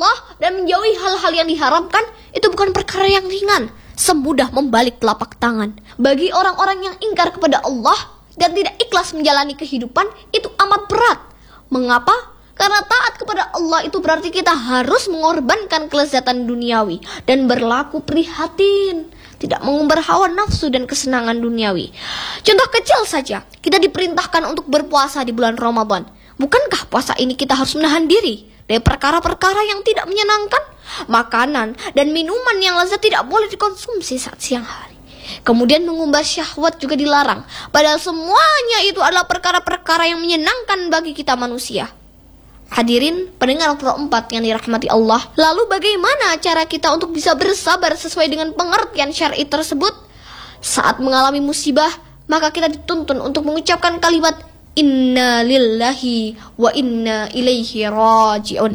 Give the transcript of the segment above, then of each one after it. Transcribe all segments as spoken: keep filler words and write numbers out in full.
Allah dan menjauhi hal-hal yang diharamkan itu bukan perkara yang ringan, semudah membalik telapak tangan. Bagi orang-orang yang ingkar kepada Allah dan tidak ikhlas menjalani kehidupan, itu amat berat. Mengapa? Karena taat kepada Allah itu berarti kita harus mengorbankan kelezatan duniawi dan berlaku prihatin, tidak mengumbar hawa nafsu dan kesenangan duniawi. Contoh kecil saja, kita diperintahkan untuk berpuasa di bulan Ramadan. Bukankah puasa ini kita harus menahan diri dari perkara-perkara yang tidak menyenangkan? Makanan dan minuman yang lezat tidak boleh dikonsumsi saat siang hari. Kemudian mengumbar syahwat juga dilarang. Padahal semuanya itu adalah perkara-perkara yang menyenangkan bagi kita manusia. Hadirin pendengar Pro empat yang dirahmati Allah, lalu bagaimana cara kita untuk bisa bersabar sesuai dengan pengertian syar'i tersebut? Saat mengalami musibah, maka kita dituntun untuk mengucapkan kalimat Inna lillahi wa inna ilaihi raji'un.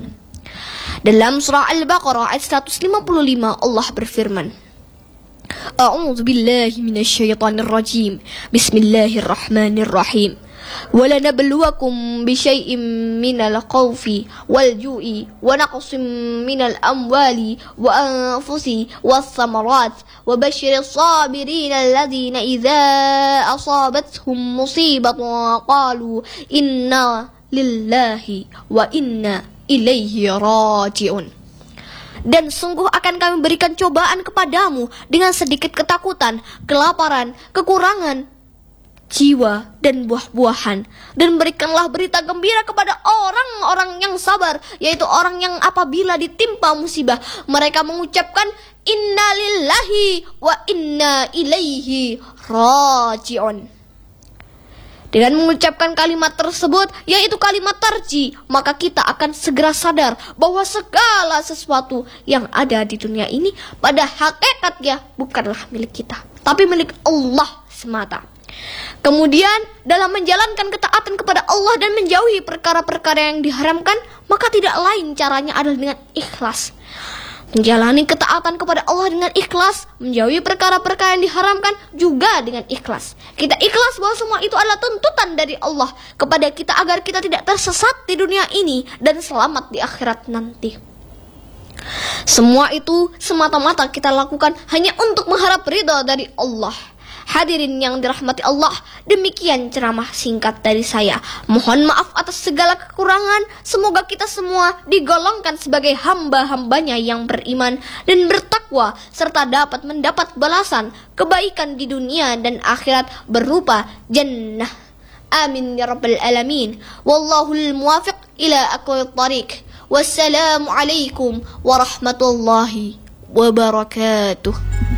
Dalam surah Al-Baqarah ayat seratus lima puluh lima Allah berfirman, A'udzu billahi minasyaitonir rajim. Bismillahirrahmanirrahim. وَلَنَبْلُوَكُمْ بِشَيْءٍ مِّنَ الْخَوْفِ وَالْجُوعِ وَنَقْصٍ مِّنَ الْأَمْوَالِ وَأَنفُسِ وَالثَّمَرَاتِ وَبَشِّرِ الصَّابِرِينَ الَّذِينَ إِذَا أَصَابَتْهُم مُّصِيبَةٌ قَالُوا إِنَّا لِلَّهِ وَإِنَّا إِلَيْهِ رَاجِعُونَ. Dan sungguh akan kami berikan cobaan kepadamu dengan sedikit ketakutan, kelaparan, kekurangan jiwa dan buah-buahan, dan berikanlah berita gembira kepada orang-orang yang sabar, yaitu orang yang apabila ditimpa musibah mereka mengucapkan inna lillahi wa inna ilaihi raji'un. Dengan mengucapkan kalimat tersebut, yaitu kalimat tarji, maka kita akan segera sadar bahwa segala sesuatu yang ada di dunia ini pada hakikatnya bukanlah milik kita, tapi milik Allah semata. Kemudian dalam menjalankan ketaatan kepada Allah dan menjauhi perkara-perkara yang diharamkan, maka tidak lain caranya adalah dengan ikhlas. Menjalani ketaatan kepada Allah dengan ikhlas, menjauhi perkara-perkara yang diharamkan juga dengan ikhlas. Kita ikhlas bahwa semua itu adalah tuntutan dari Allah kepada kita agar kita tidak tersesat di dunia ini dan selamat di akhirat nanti. Semua itu semata-mata kita lakukan hanya untuk mengharap ridha dari Allah. Hadirin yang dirahmati Allah, demikian ceramah singkat dari saya. Mohon maaf atas segala kekurangan. Semoga kita semua digolongkan sebagai hamba-hambanya yang beriman dan bertakwa, serta dapat mendapat balasan kebaikan di dunia dan akhirat berupa jannah. Amin ya rabbal alamin. Wallahul muwafiq ila aqwamit thariq. Wassalamu alaikum warahmatullahi wabarakatuh.